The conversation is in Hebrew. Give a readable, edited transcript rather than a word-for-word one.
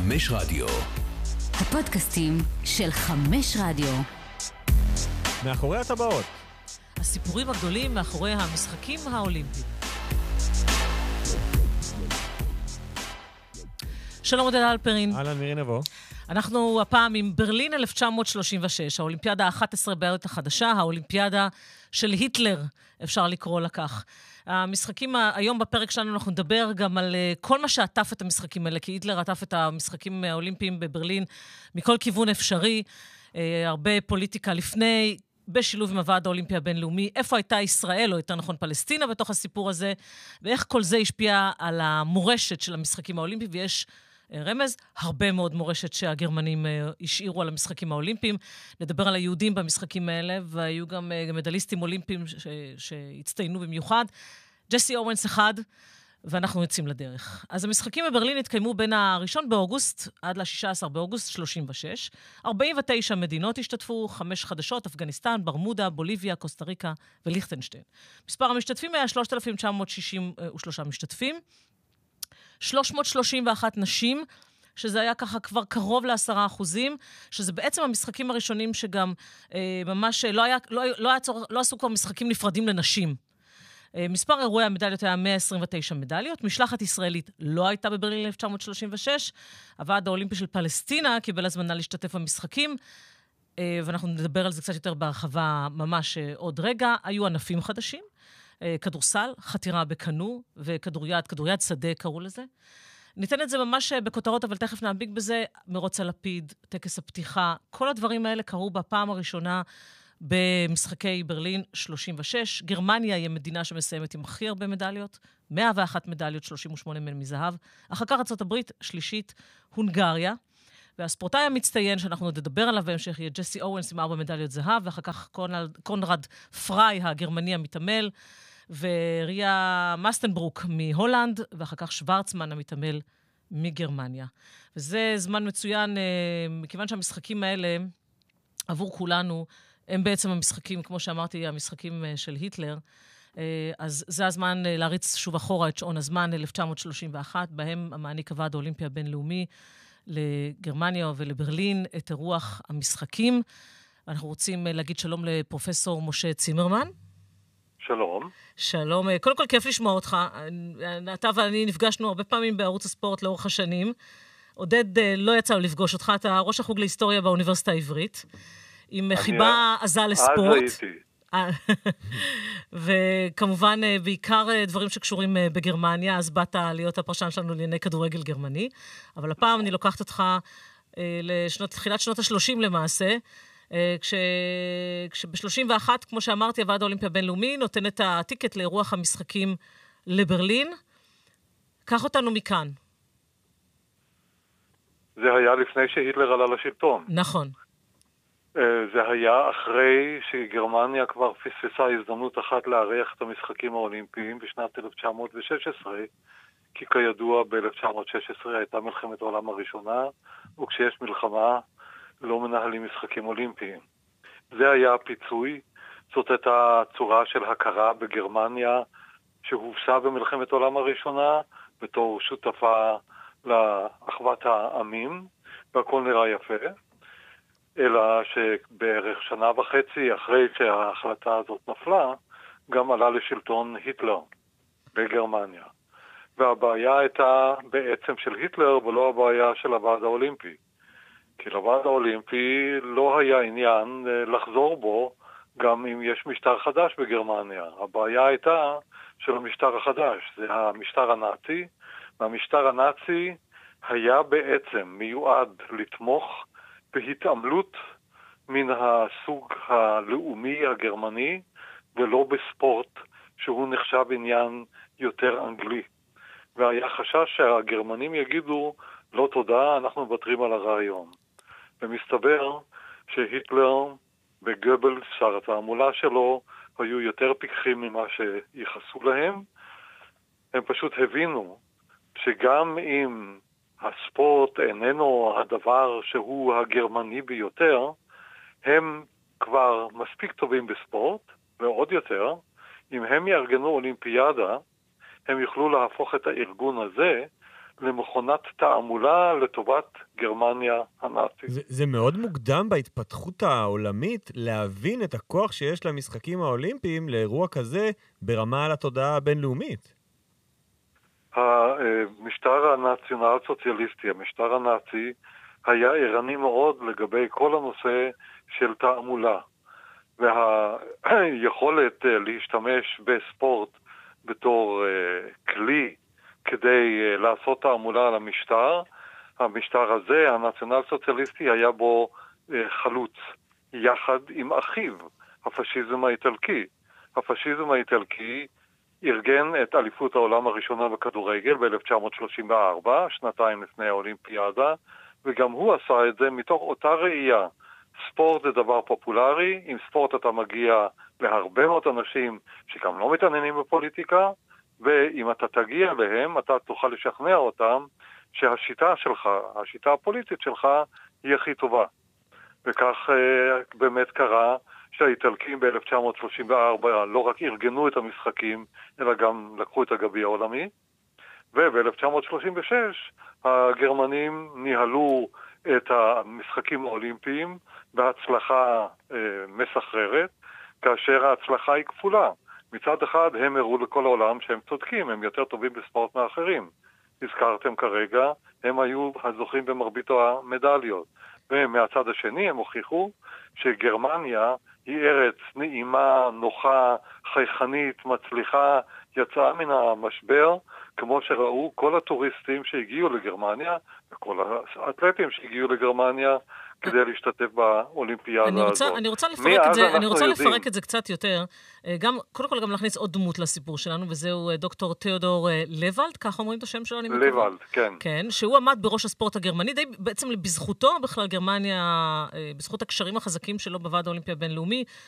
חמש רדיו. הפודקאסטים של חמש רדיו. מאחורי הטבעות. הסיפורים הגדולים מאחורי המשחקים האולימפיים. שלום עודד אלפרין. אהלן מירי נבו. אנחנו הפעם עם ברלין 1936, האולימפיאדה ה-11 בארץ החדשה, האולימפיאדה של היטלר, אפשר לקרוא לה כך. המשחקים, היום בפרק שלנו אנחנו נדבר גם על כל מה שעטף את המשחקים האלה, כי היטלר עטף את המשחקים האולימפיים בברלין מכל כיוון אפשרי, הרבה פוליטיקה לפני, בשילוב עם הוועד האולימפי הבינלאומי, איפה הייתה ישראל, או יותר נכון פלסטינה בתוך הסיפור הזה, ואיך כל זה השפיע על המורשת של המשחקים האולימפיים, ויש רמז, הרבה מאוד מורשת שהגרמנים השאירו על המשחקים האולימפיים. נדבר על היהודים במשחקים האלה, והיו גם מדליסטים אולימפיים שהצטיינו במיוחד. ג'סי אורנס אחד, ואנחנו יוצאים לדרך. אז המשחקים בברלין התקיימו בין הראשון באוגוסט עד ל-16 באוגוסט 36. 49 מדינות השתתפו, 5 חדשות, אפגניסטן, ברמודה, בוליביה, קוסטה ריקה וליכטנשטיין. מספר המשתתפים היה 3,963 משתתפים. 331 נשים, שזה היה ככה כבר קרוב ל10%, שזה בעצם המשחקים הראשונים שגם ממש לא עשו כבר משחקים נפרדים לנשים. מספר אירועי המדליות היה 129 מדליות, משלחת ישראלית לא הייתה בברלין 1936, הוועד האולימפי של פלסטינה קיבל הזמנה להשתתף במשחקים, ואנחנו נדבר על זה קצת יותר בהרחבה ממש עוד רגע. היו ענפים חדשים, כדורסל, חתירה בקנו וכדוריד, כדוריד שדה קראו לזה. ניתן את זה ממש בכותרות, אבל תכף נעמיק בזה. מרוץ הלפיד, טקס הפתיחה, כל הדברים האלה קרו בפעם הראשונה במשחקי ברלין 36. גרמניה היא המדינה שמסיימת עם הכי הרבה מדליות, 101 מדליות, 38 מהן מזהב. אחר כך ארצות הברית, שלישית, הונגריה. והספורטאי המצטיין שאנחנו נדבר עליו בהמשך יהיה ג'סי אורנס עם 4 מדליות זהב, ואחר כך קונרד פריי הגרמני המתעמל, וריה מסטנברוק מהולנד, ואחר כך שוורצמן המתעמל מגרמניה. וזה זמן מצוין, מכיוון שהמשחקים האלה עבור כולנו, הם בעצם המשחקים, כמו שאמרתי, המשחקים של היטלר, אז זה הזמן להריץ שוב אחורה את שעון הזמן, 1931, בהם המעניק הוועד האולימפי הבינלאומי לגרמניה ולברלין את אירוח המשחקים. אנחנו רוצים להגיד שלום לפרופסור משה צימרמן. שלום. שלום. קודם כל כיף לשמוע אותך. אתה ואני נפגשנו הרבה פעמים בערוץ הספורט לאורך השנים. עודד לא יצא לו לפגוש אותך, אתה ראש החוג להיסטוריה באוניברסיטה העברית, עם חיבה עזה לספורט. אז הייתי. וכמובן בעיקר דברים שקשורים בגרמניה, אז באת להיות הפרשן שלנו לענייני כדורגל גרמני, אבל הפעם אני לוקחת אותך לתחילת שנות ה-30 למעשה, כשב-31, כמו שאמרתי, הוועד האולימפי הבינלאומי נותן את הטיקט לאירוח המשחקים לברלין. קח אותנו מכאן. זה היה לפני שהיטלר עלה לשלטון. נכון. זה היה אחרי שגרמניה כבר פספסה הזדמנות אחת לארח את המשחקים האולימפיים בשנת 1916, כי כידוע ב-1916 הייתה מלחמת העולם הראשונה, וכשיש מלחמה לא מנהלים משחקים אולימפיים. זה היה הפיצוי, זאת הייתה צורה של הכרה בגרמניה שהובסה במלחמת העולם הראשונה בתור שותפה לאחוות העמים, והכל נראה יפה. אלא שבערך שנה וחצי אחרי שההחלטה הזאת נפלה, גם עלה לשלטון היטלר בגרמניה. והבעיה הייתה בעצם של היטלר ולא הבעיה של הוועד האולימפי. כי לוועד האולימפי לא היה עניין לחזור בו גם אם יש משטר חדש בגרמניה. הבעיה הייתה של המשטר החדש, זה המשטר הנאצי, והמשטר הנאצי היה בעצם מיועד לתמוך בהתעמלות מן הסוג הלאומי הגרמני, ולא בספורט שהוא נחשב עניין יותר אנגלי. והיה חשש שהגרמנים יגידו, לא תודה, אנחנו מוותרים על הרעיון. ומסתבר שהיטלר וגבלס, שר התעמולה שלו, היו יותר פיקחים ממה שיחסו להם. הם פשוט הבינו שגם אם הספורט איננו הדבר שהוא הגרמני ביותר, הם כבר מספיק טובים בספורט, ועוד יותר, אם הם יארגנו אולימפיאדה, הם יוכלו להפוך את הארגון הזה למכונת תעמולה לטובת גרמניה הנאצית. זה מאוד מוקדם בהתפתחות העולמית להבין את הכוח שיש למשחקים האולימפיים לאירוע כזה ברמה על התודעה הבינלאומית. המשטר הנאציונל סוציאליסטי, המשטר הנאצי, היה ערני מאוד לגבי כל הנושא של תעמולה. והיכולת להשתמש בספורט בתור כלי כדי לעשות תעמולה על המשטר, המשטר הזה, הנאציונל סוציאליסטי, היה בו חלוץ, יחד עם אחיו, הפשיזם האיטלקי. הפשיזם האיטלקי ארגן את אליפות העולם הראשונה בכדורגל ב-1934, שנתיים לפני האולימפיאדה, וגם הוא עשה את זה מתוך אותה ראייה. ספורט זה דבר פופולרי, עם ספורט אתה מגיע להרבה מאוד אנשים שגם לא מתעניינים בפוליטיקה, ואם אתה תגיע להם, אתה תוכל לשכנע אותם שהשיטה שלך, השיטה הפוליטית שלך, היא הכי טובה. וכך באמת קרה שהאיטלקים ב-1934 לא רק ארגנו את המשחקים, אלא גם לקחו את הגביע העולמי, וב-1936 הגרמנים ניהלו את המשחקים האולימפיים בהצלחה מסחררת, כאשר ההצלחה היא כפולה. מצד אחד הם הראו לכל העולם שהם צודקים, הם יותר טובים בספורט מאחרים. הזכרתם כרגע, הם היו הזוכים במרבית המדליות. ומהצד השני הם הוכיחו שגרמניה היא ארץ נעימה, נוחה, חייכנית, מצליחה, יצאה מן המשבר, כמו שראו כל הטוריסטים שהגיעו לגרמניה, וכל האתלטים שהגיעו לגרמניה, כדי להשתתף באולימפיאדה הזאת. אני רוצה לפרק את זה קצת יותר, קודם כל גם להכניס עוד דמות לסיפור שלנו, וזהו דוקטור תיאודור לבלד, כך אומרים את השם שלו? לבלד, כן. כן, שהוא עמד בראש הספורט הגרמני, די בעצם בזכותו בכלל גרמניה, בזכות הקשרים החזקים שלו בוועד האולימפי הבינלאומי,